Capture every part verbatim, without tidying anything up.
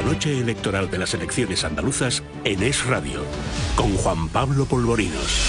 noche electoral de las elecciones andaluzas en Es Radio, con Juan Pablo Polvorinos.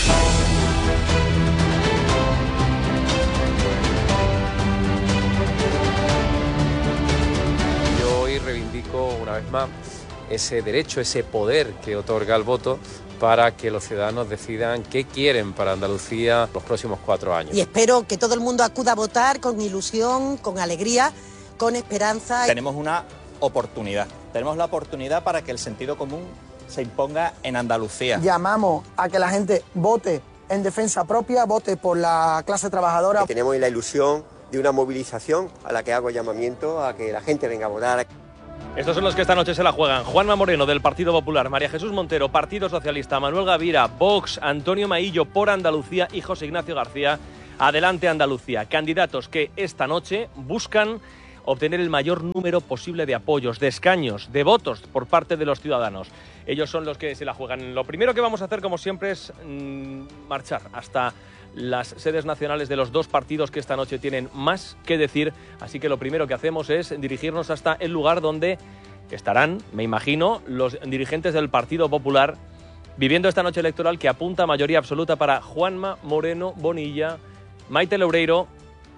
Yo hoy reivindico una vez más ese derecho, ese poder que otorga el voto para que los ciudadanos decidan qué quieren para Andalucía los próximos cuatro años. Y espero que todo el mundo acuda a votar con ilusión, con alegría, con esperanza. Tenemos una oportunidad, tenemos la oportunidad para que el sentido común se imponga en Andalucía. Llamamos a que la gente vote en defensa propia, vote por la clase trabajadora. Que tenemos la ilusión de una movilización a la que hago llamamiento a que la gente venga a votar. Estos son los que esta noche se la juegan. Juanma Moreno, del Partido Popular, María Jesús Montero, Partido Socialista, Manuel Gavira, Vox, Antonio Maillo, por Andalucía, y José Ignacio García, Adelante Andalucía. Candidatos que esta noche buscan obtener el mayor número posible de apoyos, de escaños, de votos por parte de los ciudadanos. Ellos son los que se la juegan. Lo primero que vamos a hacer, como siempre, es mmm, marchar hasta las sedes nacionales de los dos partidos que esta noche tienen más que decir. Así que lo primero que hacemos es dirigirnos hasta el lugar donde estarán, me imagino, los dirigentes del Partido Popular viviendo esta noche electoral que apunta a mayoría absoluta para Juanma Moreno Bonilla. Maite Loureiro,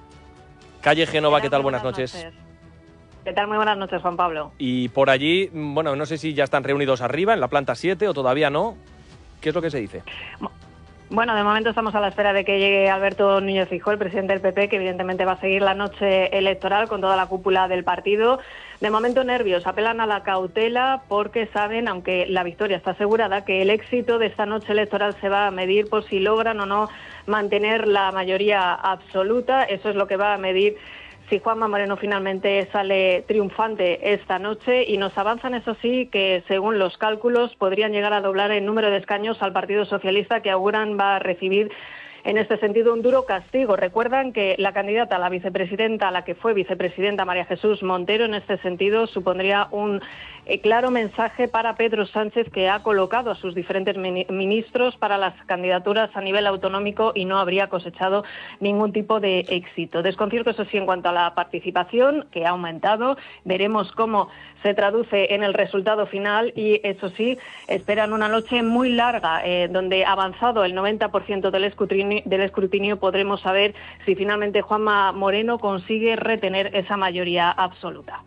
calle Génova, ¿qué tal? Buenas noches. noches. ¿Qué tal? Muy buenas noches, Juan Pablo. Y por allí, bueno, no sé si ya están reunidos arriba, en la planta siete, o todavía no. ¿Qué es lo que se dice? Bueno, de momento estamos a la espera de que llegue Alberto Núñez Feijóo, el presidente del P P, que evidentemente va a seguir la noche electoral con toda la cúpula del partido. De momento nervios, apelan a la cautela porque saben, aunque la victoria está asegurada, que el éxito de esta noche electoral se va a medir por si logran o no mantener la mayoría absoluta. Eso es lo que va a medir si Juanma Moreno finalmente sale triunfante esta noche, y nos avanzan, eso sí, que según los cálculos podrían llegar a doblar el número de escaños al Partido Socialista, que auguran va a recibir en este sentido un duro castigo. Recuerdan que la candidata a la vicepresidenta, a la que fue vicepresidenta María Jesús Montero, en este sentido supondría un eh, claro mensaje para Pedro Sánchez, que ha colocado a sus diferentes ministros para las candidaturas a nivel autonómico y no habría cosechado ningún tipo de éxito. Desconcierto, eso sí, en cuanto a la participación, que ha aumentado. Veremos cómo se traduce en el resultado final y, eso sí, esperan una noche muy larga, eh, donde avanzado el noventa por ciento del escrutinio, del escrutinio podremos saber si finalmente Juanma Moreno consigue retener esa mayoría absoluta.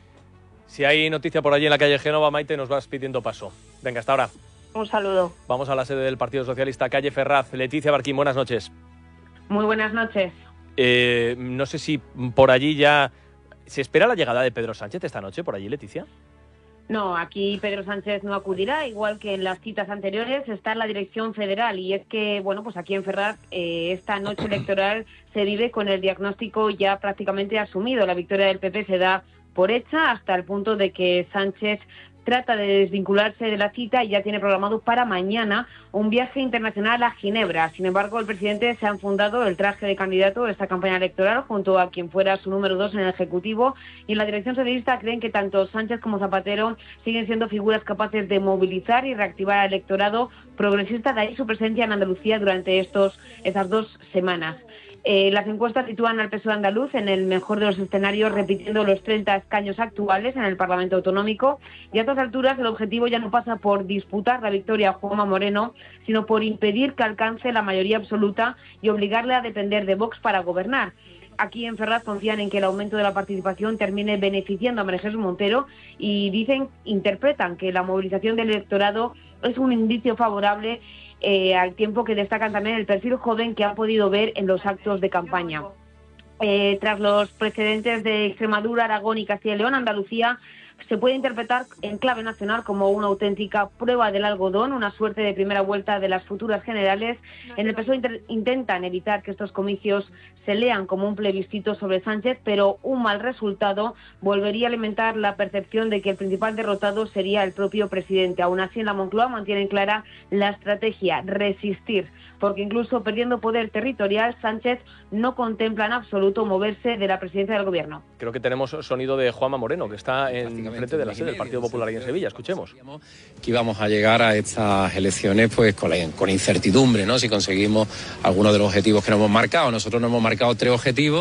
Si hay noticia por allí en la calle Génova, Maite, nos vas pidiendo paso. Venga, hasta ahora. Un saludo. Vamos a la sede del Partido Socialista, calle Ferraz. Leticia Barquín, buenas noches. Muy buenas noches. Eh, no sé si por allí ya se espera la llegada de Pedro Sánchez esta noche, por allí, Leticia. No, aquí Pedro Sánchez no acudirá, igual que en las citas anteriores está en la dirección federal, y es que, bueno, pues aquí en Ferraz eh, esta noche electoral se vive con el diagnóstico ya prácticamente asumido. La victoria del P P se da por hecha, hasta el punto de que Sánchez trata de desvincularse de la cita y ya tiene programado para mañana un viaje internacional a Ginebra. Sin embargo, el presidente se ha enfundado el traje de candidato de esta campaña electoral junto a quien fuera su número dos en el Ejecutivo, y en la dirección socialista creen que tanto Sánchez como Zapatero siguen siendo figuras capaces de movilizar y reactivar al electorado progresista, de ahí su presencia en Andalucía durante estos estas dos semanas. Eh, las encuestas sitúan al P S O E andaluz en el mejor de los escenarios, repitiendo los treinta escaños actuales en el Parlamento Autonómico, y a estas alturas el objetivo ya no pasa por disputar la victoria a Juanma Moreno, sino por impedir que alcance la mayoría absoluta y obligarle a depender de Vox para gobernar. Aquí en Ferraz confían en que el aumento de la participación termine beneficiando a María Jesús Montero y dicen, interpretan que la movilización del electorado es un indicio favorable, eh, al tiempo que destacan también el perfil joven que han podido ver en los actos de campaña. Eh, tras los precedentes de Extremadura, Aragón y Castilla y León, Andalucía se puede interpretar en clave nacional como una auténtica prueba del algodón, una suerte de primera vuelta de las futuras generales. En el P S O E inter- intentan evitar que estos comicios se lean como un plebiscito sobre Sánchez, pero un mal resultado volvería a alimentar la percepción de que el principal derrotado sería el propio presidente. Aún así, en la Moncloa mantienen clara la estrategia: resistir, porque incluso perdiendo poder territorial, Sánchez no contempla en absoluto moverse de la presidencia del gobierno. Creo que tenemos sonido de Juanma Moreno, que está en frente de la sede del Partido Popular ahí en Sevilla. Escuchemos. Que íbamos a llegar a estas elecciones pues con, la, con incertidumbre, ¿no? Si conseguimos algunos de los objetivos que nos hemos marcado. Nosotros nos hemos marcado tres objetivos.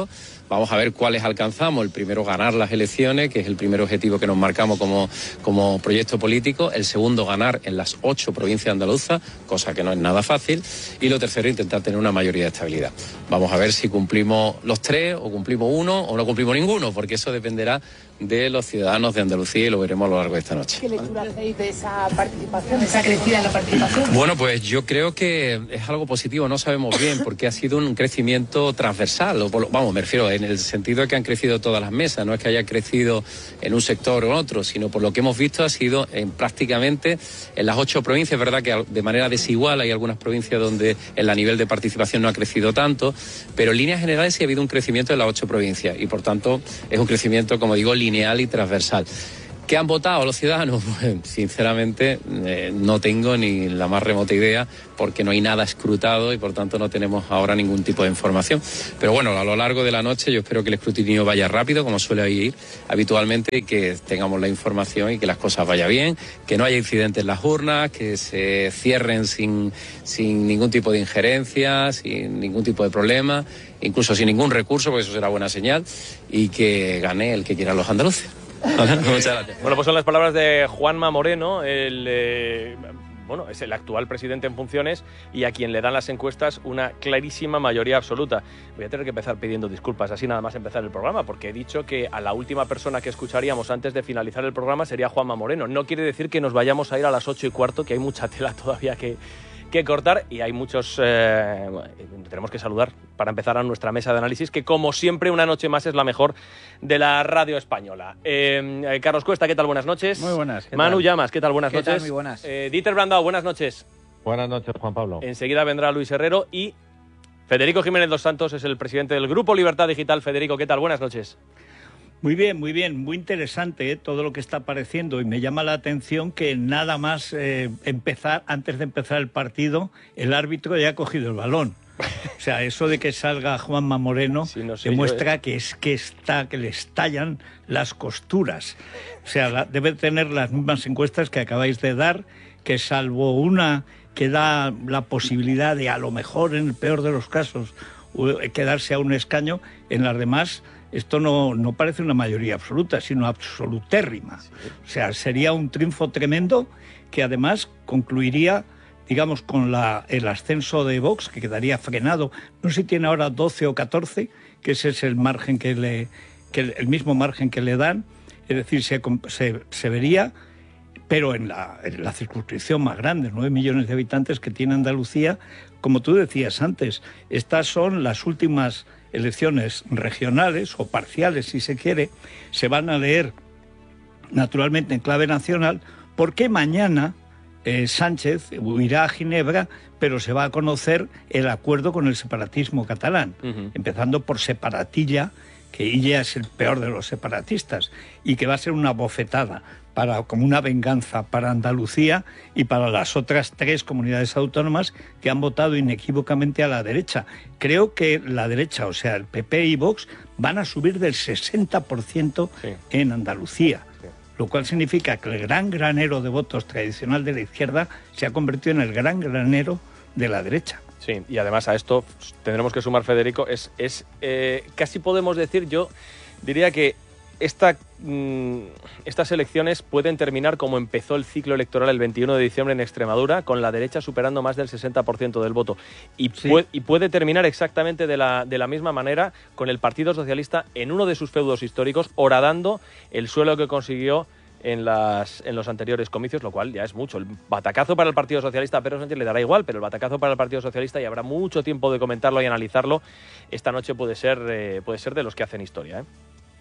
Vamos a ver cuáles alcanzamos. El primero, ganar las elecciones, que es el primer objetivo que nos marcamos como, como proyecto político. El segundo, ganar en las ocho provincias andaluzas, cosa que no es nada fácil. Y lo tercero, intentar tener una mayoría de estabilidad. Vamos a ver si cumplimos los tres, o cumplimos uno, o no cumplimos ninguno, porque eso dependerá de los ciudadanos de Andalucía y lo veremos a lo largo de esta noche. ¿Qué lectura hacéis de esa participación, de esa crecida en la participación? Bueno, pues yo creo que es algo positivo, no sabemos bien, porque ha sido un crecimiento transversal, o por lo, vamos, me refiero en el sentido de que han crecido todas las mesas, no es que haya crecido en un sector o en otro, sino por lo que hemos visto ha sido en prácticamente en las ocho provincias, verdad que de manera desigual hay algunas provincias donde el nivel de participación no ha crecido tanto, pero en líneas generales sí ha habido un crecimiento en las ocho provincias y por tanto es un crecimiento, como digo, lineal y transversal. ¿Qué han votado los ciudadanos? Pues, sinceramente, eh, no tengo ni la más remota idea, porque no hay nada escrutado y por tanto no tenemos ahora ningún tipo de información. Pero bueno, a lo largo de la noche yo espero que el escrutinio vaya rápido, como suele ir habitualmente, y que tengamos la información y que las cosas vayan bien, que no haya incidentes en las urnas, que se cierren sin, sin ningún tipo de injerencia, sin ningún tipo de problema, incluso sin ningún recurso, porque eso será buena señal, y que gane el que quieran los andaluces. Muchas gracias. Bueno, pues son las palabras de Juanma Moreno, el, eh, bueno, es el actual presidente en funciones y a quien le dan las encuestas una clarísima mayoría absoluta. Voy a tener que empezar pidiendo disculpas, así nada más empezar el programa, porque he dicho que a la última persona que escucharíamos antes de finalizar el programa sería Juanma Moreno. No quiere decir que nos vayamos a ir a las ocho y cuarto, que hay mucha tela todavía que... que cortar y hay muchos... Eh, tenemos que saludar para empezar a nuestra mesa de análisis, que como siempre una noche más es la mejor de la radio española. Eh, Carlos Cuesta, ¿qué tal? Buenas noches. Muy buenas. ¿Qué Manu tal? Llamas, ¿qué tal? Buenas ¿Qué noches. tal? Muy buenas. Eh, Dieter Brandao, buenas noches. Buenas noches, Juan Pablo. Enseguida vendrá Luis Herrero y Federico Jiménez dos Santos es el presidente del Grupo Libertad Digital. Federico, ¿qué tal? Buenas noches. Muy bien, muy bien, muy interesante ¿eh? todo lo que está apareciendo y me llama la atención que nada más eh, empezar, antes de empezar el partido, el árbitro ya ha cogido el balón. O sea, eso de que salga Juanma Moreno sí, no sé demuestra yo, ¿eh? que es que está, que le estallan las costuras. O sea, la, debe tener las mismas encuestas que acabáis de dar, que salvo una que da la posibilidad de, a lo mejor, en el peor de los casos, quedarse a un escaño, en las demás... Esto no, no parece una mayoría absoluta, sino absolutérrima. Sí. O sea, sería un triunfo tremendo que además concluiría, digamos, con la, el ascenso de Vox, que quedaría frenado. No sé si tiene ahora doce o catorce, que ese es el margen que le, que el, el mismo margen que le dan. Es decir, se, se, se vería, pero en la, en la circunscripción más grande, nueve millones de habitantes que tiene Andalucía. Como tú decías antes, estas son las últimas elecciones regionales o parciales, si se quiere, se van a leer naturalmente en clave nacional, porque mañana eh, Sánchez irá a Ginebra, pero se va a conocer el acuerdo con el separatismo catalán, uh-huh. empezando por Separatilla, que ella es el peor de los separatistas, y que va a ser una bofetada para, como una venganza para Andalucía y para las otras tres comunidades autónomas que han votado inequívocamente a la derecha. Creo que la derecha, o sea, el P P y Vox, van a subir del sesenta por ciento sí. en Andalucía, sí. lo cual significa que el gran granero de votos tradicional de la izquierda se ha convertido en el gran granero de la derecha. Sí, y además a esto tendremos que sumar, Federico, es, es eh, casi podemos decir, yo diría que esta, mmm, estas elecciones pueden terminar como empezó el ciclo electoral el veintiuno de diciembre en Extremadura, con la derecha superando más del sesenta por ciento del voto. Y, sí. puede, y puede terminar exactamente de la, de la misma manera con el Partido Socialista en uno de sus feudos históricos, horadando el suelo que consiguió en, las, en los anteriores comicios, lo cual ya es mucho. El batacazo para el Partido Socialista a Pedro Sánchez le dará igual, pero el batacazo para el Partido Socialista, y habrá mucho tiempo de comentarlo y analizarlo, esta noche puede ser, eh, puede ser de los que hacen historia, ¿eh?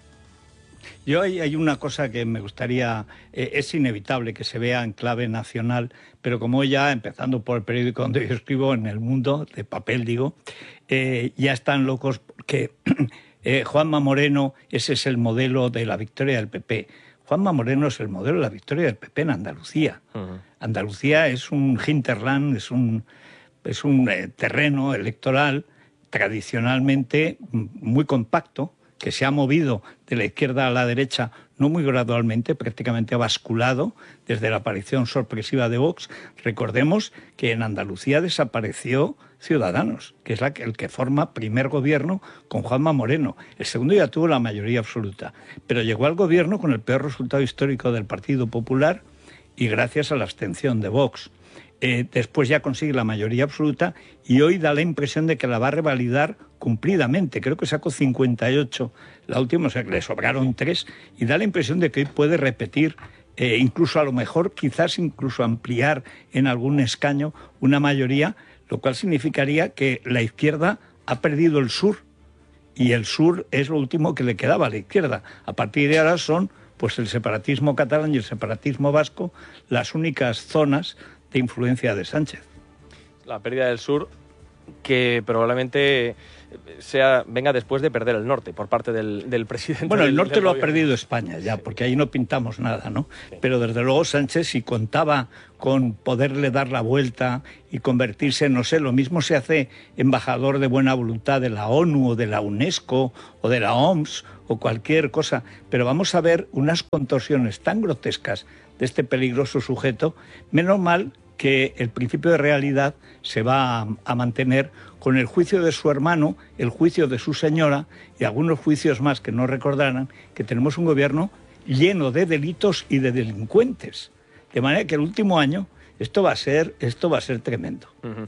Yo hay, hay una cosa que me gustaría, eh, es inevitable que se vea en clave nacional, pero como ya, empezando por el periódico donde yo escribo, en El Mundo, de papel digo, eh, ya están locos porque eh, Juanma Moreno, ese es el modelo de la victoria del P P. Juanma Moreno es el modelo de la victoria del P P en Andalucía. Uh-huh. Andalucía es un hinterland, es un, es un eh, terreno electoral tradicionalmente muy compacto, que se ha movido de la izquierda a la derecha, no no muy gradualmente, prácticamente ha basculado desde la aparición sorpresiva de Vox. Recordemos que en Andalucía desapareció Ciudadanos, que es la que, el que forma primer gobierno con Juanma Moreno. El segundo ya tuvo la mayoría absoluta, pero llegó al gobierno con el peor resultado histórico del Partido Popular y gracias a la abstención de Vox. Eh, después ya consigue la mayoría absoluta y hoy da la impresión de que la va a revalidar cumplidamente. Creo que sacó cincuenta y ocho la última, o sea que le sobraron tres, y da la impresión de que hoy puede repetir, eh, incluso a lo mejor, quizás incluso ampliar en algún escaño una mayoría, lo cual significaría que la izquierda ha perdido el sur, y el sur es lo último que le quedaba a la izquierda. A partir de ahora son pues el separatismo catalán y el separatismo vasco las únicas zonas de influencia de Sánchez. La pérdida del sur, que probablemente sea venga después de perder el norte por parte del, del presidente. Bueno, el del, norte del lo gobierno. ha perdido España ya, Sí. porque ahí no pintamos nada, ¿no? Sí. Pero desde luego Sánchez, si contaba con poderle dar la vuelta y convertirse, no sé, lo mismo se hace embajador de buena voluntad de la ONU o de la UNESCO o de la O M S o cualquier cosa, pero vamos a ver unas contorsiones tan grotescas de este peligroso sujeto. Menos mal que el principio de realidad se va a, a mantener con el juicio de su hermano, el juicio de su señora y algunos juicios más que no recordarán, que tenemos un gobierno lleno de delitos y de delincuentes. De manera que el último año esto va a ser, esto va a ser tremendo. Uh-huh.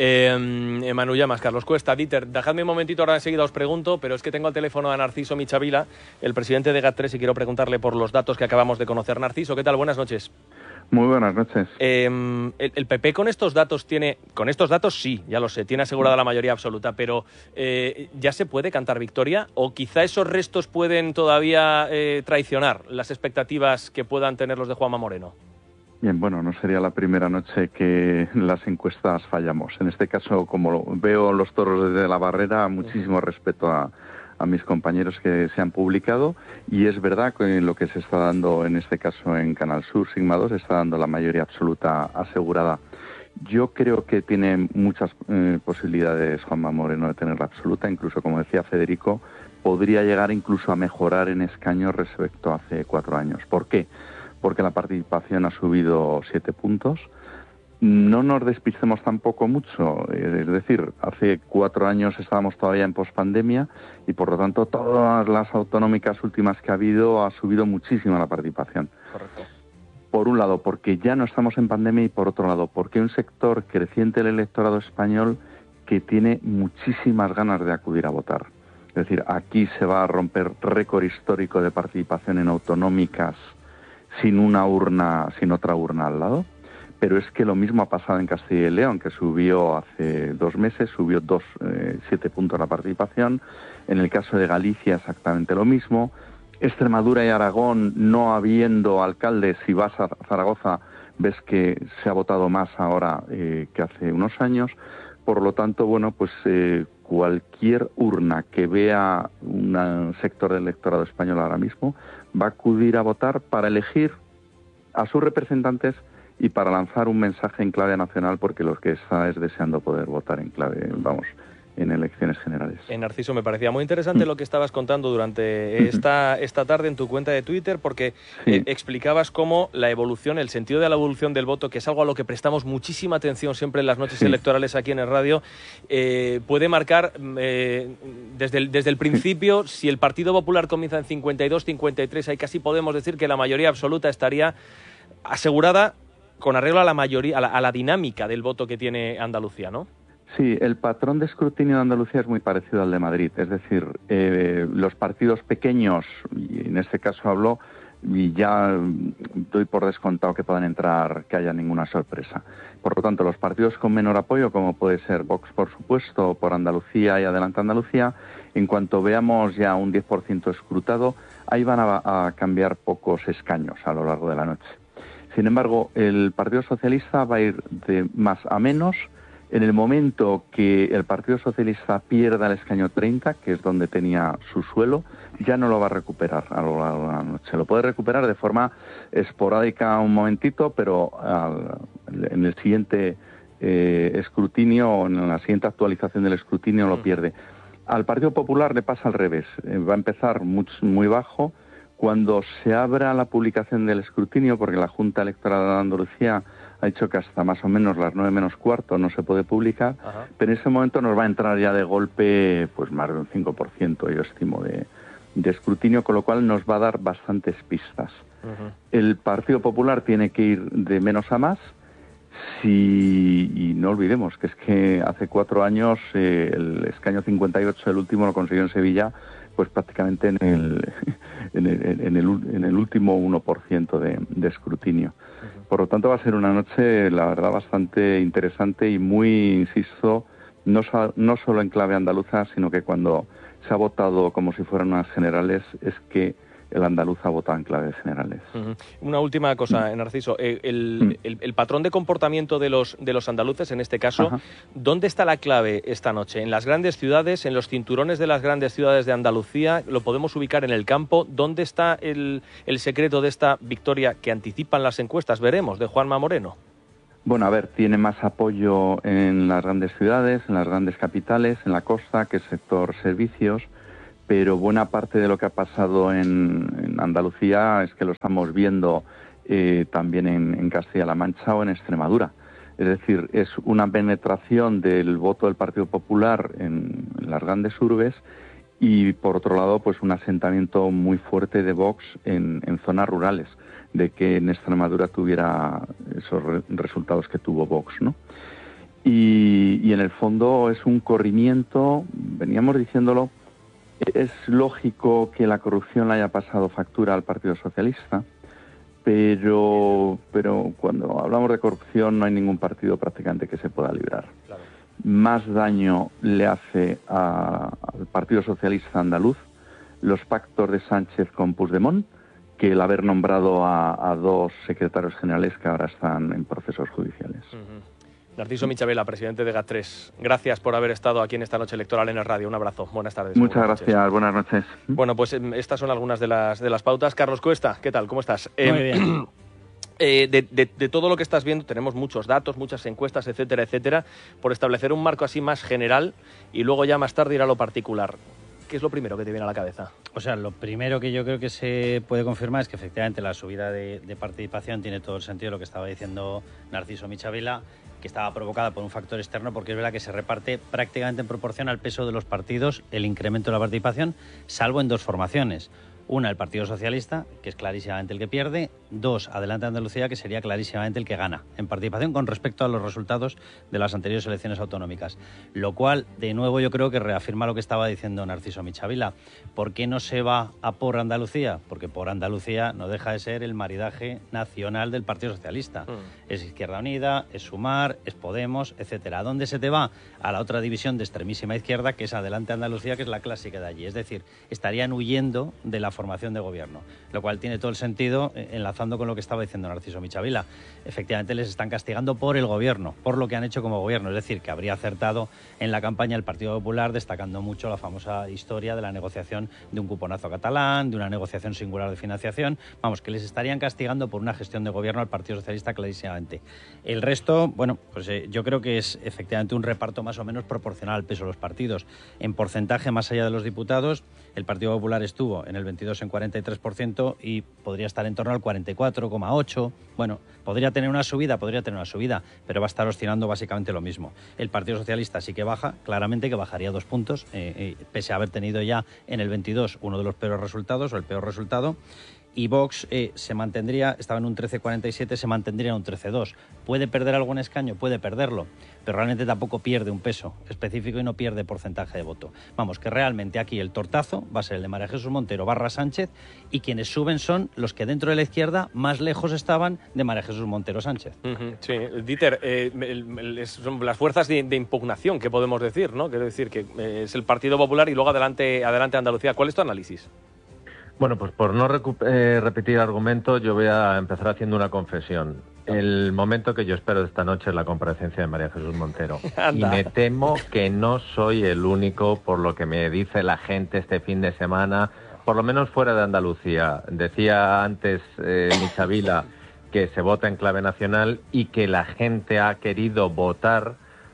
Eh, Manu Llamas, Carlos Cuesta, Dieter, dejadme un momentito, ahora enseguida os pregunto, pero es que tengo al teléfono a Narciso Michavila, el presidente de GAT tres, y quiero preguntarle por los datos que acabamos de conocer. Narciso, ¿qué tal? Buenas noches. Muy buenas noches. Eh, el, el P P con estos datos tiene, con estos datos sí, ya lo sé, tiene asegurada la mayoría absoluta, pero eh, ¿ya se puede cantar victoria? ¿O quizá esos restos pueden todavía eh, traicionar las expectativas que puedan tener los de Juanma Moreno? Bien, bueno, no sería la primera noche que las encuestas fallamos. En este caso, como lo, veo los toros desde la barrera, muchísimo respeto a, a mis compañeros que se han publicado, y es verdad que lo que se está dando en este caso en Canal Sur, Sigma dos, está dando la mayoría absoluta asegurada. Yo creo que tiene muchas eh, posibilidades Juanma Moreno de tener la absoluta, incluso como decía Federico, podría llegar incluso a mejorar en escaños respecto a hace cuatro años. ¿Por qué? Porque la participación ha subido siete puntos. No nos despistemos tampoco mucho, es decir, hace cuatro años estábamos todavía en pospandemia y por lo tanto todas las autonómicas últimas que ha habido ha subido muchísimo la participación. Correcto. Por un lado, porque ya no estamos en pandemia, y por otro lado, porque hay un sector creciente del electorado español que tiene muchísimas ganas de acudir a votar. Es decir, aquí se va a romper récord histórico de participación en autonómicas sin una urna, sin otra urna al lado. Pero es que lo mismo ha pasado en Castilla y León, que subió hace dos meses, subió dos, eh, siete puntos la participación. En el caso de Galicia exactamente lo mismo. Extremadura y Aragón, no habiendo alcaldes, si vas a Zaragoza ves que se ha votado más ahora eh, que hace unos años. Por lo tanto, bueno, pues eh, cualquier urna que vea un sector del electorado español ahora mismo va a acudir a votar para elegir a sus representantes y para lanzar un mensaje en clave nacional, porque lo que está es deseando poder votar en clave, vamos, en elecciones generales. Eh, Narciso, me parecía muy interesante lo que estabas contando durante esta, esta tarde en tu cuenta de Twitter, porque Sí. eh, explicabas cómo la evolución, el sentido de la evolución del voto, que es algo a lo que prestamos muchísima atención siempre en las noches Sí. electorales aquí en el radio, eh, puede marcar eh, desde, el, desde el principio, si el Partido Popular comienza en cincuenta y dos, cincuenta y tres, ahí casi podemos decir que la mayoría absoluta estaría asegurada con arreglo a la mayoría, a la, a la dinámica del voto que tiene Andalucía, ¿no? Sí, el patrón de escrutinio de Andalucía es muy parecido al de Madrid. Es decir, eh, los partidos pequeños, y en este caso hablo, y ya doy por descontado que puedan entrar, que haya ninguna sorpresa. Por lo tanto, los partidos con menor apoyo, como puede ser Vox, por supuesto, por Andalucía y Adelante Andalucía, en cuanto veamos ya un diez por ciento escrutado, ahí van a, a cambiar pocos escaños a lo largo de la noche. Sin embargo, el Partido Socialista va a ir de más a menos. En el momento que el Partido Socialista pierda el escaño treinta, que es donde tenía su suelo, ya no lo va a recuperar a lo largo de la noche. Lo puede recuperar de forma esporádica un momentito, pero al, en el siguiente eh, escrutinio, en la siguiente actualización del escrutinio lo pierde. Al Partido Popular le pasa al revés. Eh, va a empezar muy, muy bajo. Cuando se abra la publicación del escrutinio, porque la Junta Electoral de Andalucía ha dicho que hasta más o menos las nueve menos cuarto no se puede publicar, Ajá. pero en ese momento nos va a entrar ya de golpe pues más de un cinco por ciento, yo estimo, de, de escrutinio, con lo cual nos va a dar bastantes pistas. Uh-huh. El Partido Popular tiene que ir de menos a más, si, y no olvidemos que es que hace cuatro años eh, el escaño cincuenta y ocho, el último, lo consiguió en Sevilla, pues prácticamente en el, en el, en el, en el último uno por ciento de, de escrutinio. Uh-huh. Por lo tanto, va a ser una noche, la verdad, bastante interesante y muy, insisto, no, no solo en clave andaluza, sino que cuando se ha votado como si fueran unas generales, es que el andaluz ha votado en claves generales. Uh-huh. Una última cosa, Narciso. Eh, el, el, el patrón de comportamiento de los, de los andaluces, en este caso, Ajá. ¿dónde está la clave esta noche? ¿En las grandes ciudades, en los cinturones de las grandes ciudades de Andalucía? ¿Lo podemos ubicar en el campo? ¿Dónde está el, el secreto de esta victoria que anticipan las encuestas, veremos, de Juanma Moreno? Bueno, a ver, tiene más apoyo en las grandes ciudades, en las grandes capitales, en la costa, que el sector servicios, pero buena parte de lo que ha pasado en, en Andalucía es que lo estamos viendo eh, también en, en Castilla-La Mancha o en Extremadura. Es decir, es una penetración del voto del Partido Popular en, en las grandes urbes y, por otro lado, pues un asentamiento muy fuerte de Vox en, en zonas rurales, de que en Extremadura tuviera esos re- resultados que tuvo Vox, ¿no? Y, y en el fondo es un corrimiento, veníamos diciéndolo. Es lógico que la corrupción le haya pasado factura al Partido Socialista, pero, pero cuando hablamos de corrupción no hay ningún partido prácticamente que se pueda librar. Claro. Más daño le hace a, al Partido Socialista andaluz los pactos de Sánchez con Puigdemont que el haber nombrado a, a dos secretarios generales que ahora están en procesos judiciales. Uh-huh. Narciso Michavela, presidente de GAT tres. Gracias por haber estado aquí en esta noche electoral en el radio. Un abrazo. Buenas tardes. Muchas buenas gracias. Noches. Buenas noches. Bueno, pues eh, estas son algunas de las, de las pautas. Carlos Cuesta, ¿qué tal? ¿Cómo estás? Muy eh, bien. Eh, de, de, de todo lo que estás viendo, tenemos muchos datos, muchas encuestas, etcétera, etcétera, por establecer un marco así más general y luego ya más tarde ir a lo particular. ¿Qué es lo primero que te viene a la cabeza? O sea, lo primero que yo creo que se puede confirmar es que efectivamente la subida de, de participación tiene todo el sentido de lo que estaba diciendo Narciso Michavela, que estaba provocada por un factor externo, porque es verdad que se reparte prácticamente en proporción al peso de los partidos el incremento de la participación, salvo en dos formaciones. Una, el Partido Socialista, que es clarísimamente el que pierde. Dos, Adelante Andalucía, que sería clarísimamente el que gana en participación con respecto a los resultados de las anteriores elecciones autonómicas. Lo cual, de nuevo, yo creo que reafirma lo que estaba diciendo Narciso Michavela. ¿Por qué no se va a por Andalucía? Porque por Andalucía no deja de ser el maridaje nacional del Partido Socialista. Mm. Es Izquierda Unida, es Sumar, es Podemos, etcétera. ¿A dónde se te va? A la otra división de extremísima izquierda, que es Adelante Andalucía, que es la clásica de allí. Es decir, estarían huyendo de la formación de gobierno, lo cual tiene todo el sentido, eh, enlazando con lo que estaba diciendo Narciso Michavela. Efectivamente les están castigando por el gobierno, por lo que han hecho como gobierno, es decir, que habría acertado en la campaña el Partido Popular, destacando mucho la famosa historia de la negociación de un cuponazo catalán, de una negociación singular de financiación, vamos, que les estarían castigando por una gestión de gobierno al Partido Socialista clarísimamente. El resto, bueno, pues eh, yo creo que es efectivamente un reparto más o menos proporcional al peso de los partidos. En porcentaje, más allá de los diputados, el Partido Popular estuvo en el veintidós en cuarenta y tres por ciento y podría estar en torno al cuarenta y cuatro coma ocho. Bueno, podría tener una subida, podría tener una subida, pero va a estar oscilando básicamente lo mismo. El Partido Socialista sí que baja, claramente que bajaría dos puntos, eh, eh, pese a haber tenido ya en el veintidós uno de los peores resultados o el peor resultado. Y Vox eh, se mantendría, estaba en un trece coma cuarenta y siete, se mantendría en un trece coma dos. ¿Puede perder algún escaño? Puede perderlo, pero realmente tampoco pierde un peso específico y no pierde porcentaje de voto. Vamos, que realmente aquí el tortazo va a ser el de María Jesús Montero barra Sánchez, y quienes suben son los que dentro de la izquierda más lejos estaban de María Jesús Montero Sánchez. Uh-huh, sí, Dieter, eh, el, el, son las fuerzas de, de impugnación que podemos decir, ¿no? Quiero decir que eh, es el Partido Popular y luego adelante, adelante Andalucía. ¿Cuál es tu análisis? Bueno, pues por no recu- eh, repetir argumentos, yo voy a empezar haciendo una confesión. El momento que yo espero de esta noche es la comparecencia de María Jesús Montero. Y me temo que no soy el único, por lo que me dice la gente este fin de semana, por lo menos fuera de Andalucía. Decía antes eh, Michavela que se vota en clave nacional y que la gente ha querido votar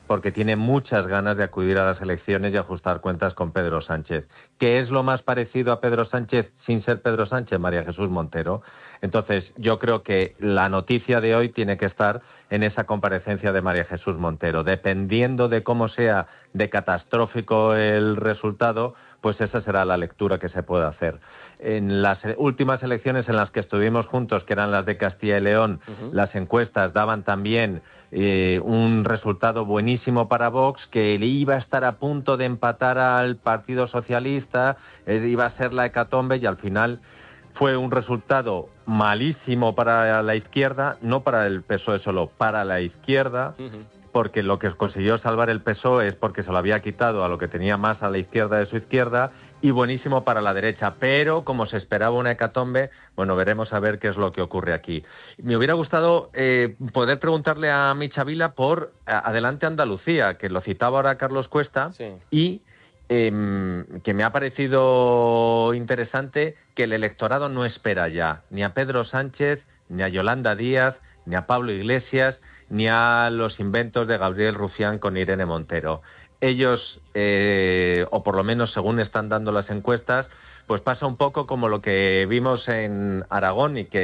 porque tiene muchas ganas de acudir a las elecciones y ajustar cuentas con Pedro Sánchez. ¿Qué es lo más parecido a Pedro Sánchez sin ser Pedro Sánchez? María Jesús Montero. Entonces, yo creo que la noticia de hoy tiene que estar en esa comparecencia de María Jesús Montero. Dependiendo de cómo sea de catastrófico el resultado, pues esa será la lectura que se pueda hacer. En las últimas elecciones en las que estuvimos juntos, que eran las de Castilla y León, uh-huh. las encuestas daban también eh, un resultado buenísimo para Vox, que iba a estar a punto de empatar al Partido Socialista, eh, iba a ser la hecatombe, y al final fue un resultado malísimo para la izquierda, no para el P S O E solo, para la izquierda, uh-huh. porque lo que consiguió salvar el P S O E es porque se lo había quitado a lo que tenía más a la izquierda de su izquierda, y buenísimo para la derecha, pero como se esperaba una hecatombe, bueno, veremos a ver qué es lo que ocurre aquí. Me hubiera gustado eh, poder preguntarle a Micha Vila por Adelante Andalucía, que lo citaba ahora Carlos Cuesta, sí. y eh, que me ha parecido interesante que el electorado no espera ya ni a Pedro Sánchez, ni a Yolanda Díaz, ni a Pablo Iglesias, ni a los inventos de Gabriel Rufián con Irene Montero. Ellos, eh, o por lo menos según están dando las encuestas, pues pasa un poco como lo que vimos en Aragón y que